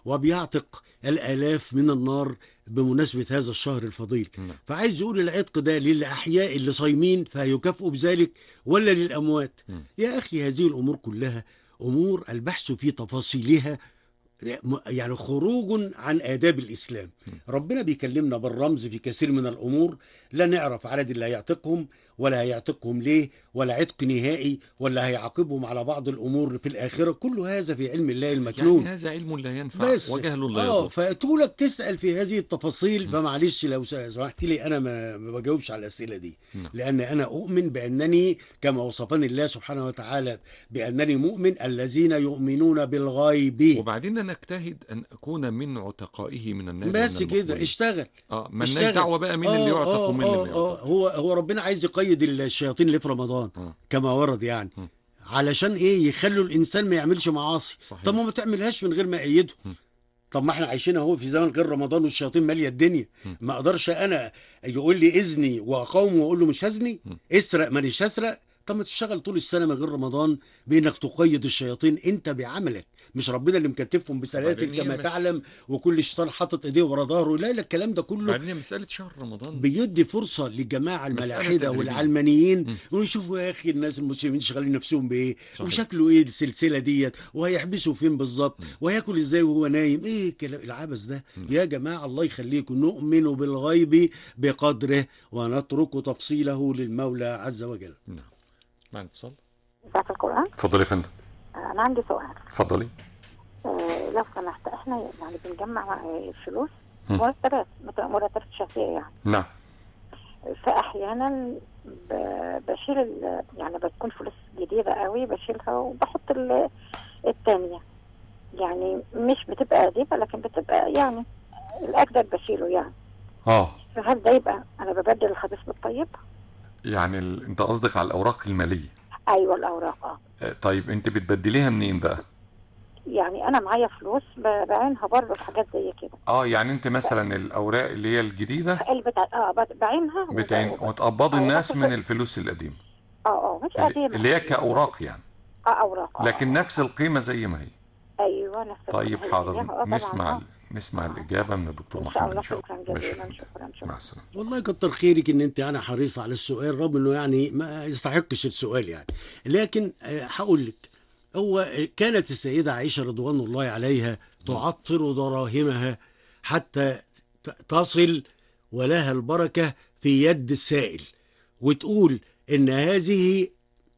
وبيعتق الآلاف من النار بمناسبة هذا الشهر الفضيل. فعايز يقول العتق ده للأحياء اللي صايمين فيكافئوا بذلك ولا للأموات؟ يا أخي هذه الأمور كلها أمور البحث في تفاصيلها يعني خروج عن آداب الإسلام. ربنا بيكلمنا بالرمز في كثير من الأمور، لا نعرف عدد اللي هيعتقهم ولا هيعتقهم ليه ولا عتق نهائي ولا هيعاقبهم على بعض الأمور في الآخرة. كل هذا في علم الله المكنون، يعني هذا علم لا ينفع بس وجهل لا يضر. فأتولك تسأل في هذه التفاصيل، فمعلش لو سمحت لي أنا ما بجاوبش على الأسئلة دي، لأن أنا أؤمن بأنني كما وصفني الله سبحانه وتعالى بأنني مؤمن الذين يؤمنون بالغيب. وبعدين نجتهد أن أكون من عتقائه من النار بس كده اشتغل. مالناش دعوة بقى مين اللي يعتق ومين اللي ما يعتق. هو ربنا عايز يقيد الشياطين اللي في رمضان كما ورد يعني علشان ايه؟ يخلوا الانسان ما يعملش معاصي. طب ما تعملهاش من غير ما ايده. طب ما احنا عايشين اهو في زمن غير رمضان والشياطين ماليه الدنيا. ما اقدرش انا يقول لي اذني واقاومه واقول له مش هزني، اسرق مانيش هسرق. طب ما تشتغل طول السنه من غير رمضان بانك تقيد الشياطين انت بعملك، مش ربنا اللي مكتفهم بسلاسل كما تعلم وكل شيطان حاطط ايديه ورا ظهره. لا الكلام ده كله بعدين مساله شهر رمضان بيدي فرصه للجماعه الملاحده والعلمانيين ويشوفوا يا اخي الناس المسلمين شغالين نفسهم بايه وشكله ايه السلسله ديت وهيحبسوا فين بالظبط وهياكل ازاي وهو نايم. ايه الكلام العبث ده يا جماعه؟ الله يخليكم، نؤمن بالغيب بقدره ونترك تفصيله للمولى عز وجل. نعم. مع اتصال. في القرآن. اتفضلي يا فندم. أنا عندي سؤال. اتفضلي. لو سمحت، احنا يعني بنجمع فلوس مرتبات شهرية يعني. نعم. فأحيانا بشيل يعني بتكون فلوس جديدة قوي بشيلها وبحط التانية، يعني مش بتبقى قديمة لكن بتبقى يعني الأجدد بشيله يعني. فهل ده يبقى أنا ببدل الخبيث بالطيب؟ يعني انت قصدك على الأوراق المالية؟ ايوه الاوراق. طيب انت بتبدليها منين بقى؟ يعني انا معايا فلوس بعينها برضه في حاجات زي كده. يعني انت مثلا الاوراق اللي هي الجديده بعينها وتقبضي الناس من الفلوس القديمه. مش قديمه اللي هي كاوراق يعني. اوراق لكن نفس القيمه زي ما هي. ايوه نفس القيمه. طيب حاضر، نسمع الإجابة من الدكتور محمد إن شاء الله. شكرا. مع السلامة. والله كتر خيرك إن أنت أنا حريصة على السؤال رغم إنه يعني ما يستحقش السؤال يعني، لكن هقول لك هو كانت السيدة عائشة رضوان الله عليها تعطر دراهمها حتى تصل ولها البركة في يد السائل، وتقول إن هذه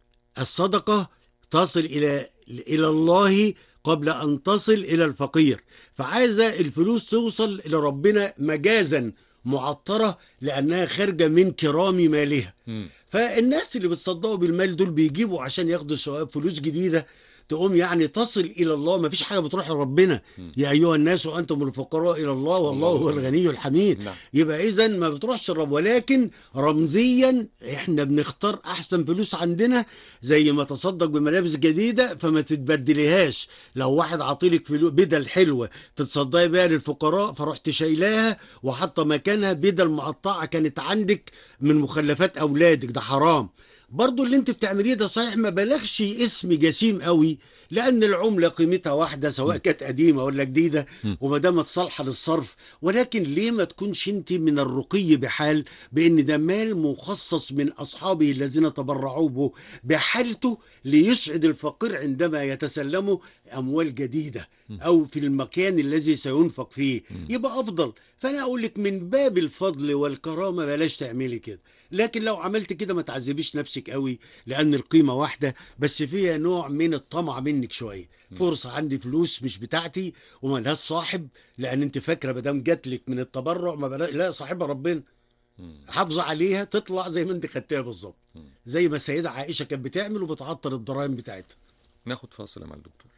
الصدقة تصل إلى الله قبل أن تصل إلى الفقير، فعايزة الفلوس توصل إلى ربنا مجازا معطرة لأنها خارجة من كرام مالها. فالناس اللي بتصدقوا بالمال دول بيجيبوا عشان ياخدوا ثواب فلوس جديدة تقوم يعني تصل إلى الله. ما فيش حاجة بتروح لربنا. يا أيها الناس وأنتم الفقراء إلى الله والله هو الغني الحميد. يبقى إذن ما بتروحش لرب، ولكن رمزيا إحنا بنختار أحسن فلوس عندنا، زي ما تصدق بملابس جديدة فما تتبدليهاش. لو واحد عطيلك فلوس بدل حلوة تتصدقي بيها للفقراء فرحت شايلاها وحاطة مكانها بدل مقطعة كانت عندك من مخلفات أولادك، ده حرام. برضو اللي انت بتعمليه ده صحيح ما بلغش اسم جسيم قوي، لان العمله قيمتها واحده سواء كانت قديمه ولا جديده وما دامت صالحه للصرف، ولكن ليه ما تكونش انت من الرقي بحال بان ده مال مخصص من اصحابه الذين تبرعوا به بحالته ليسعد الفقير عندما يتسلموا اموال جديده او في المكان الذي سينفق فيه، يبقى افضل. فانا اقول لك من باب الفضل والكرامه بلاش تعملي كده، لكن لو عملت كده ما تعذبيش نفسك قوي لان القيمه واحده بس فيها نوع من الطمع منك شويه. فرصه عندي فلوس مش بتاعتي وما لهاش صاحب، لان انت فاكره ما دام جات لك من التبرع ما لا صاحبها ربنا. حافظه عليها تطلع زي ما انت خدتها بالظبط، زي ما السيده عائشه كانت بتعمل وبتعطر الضرائب بتاعتها. ناخد فاصله مع الدكتور.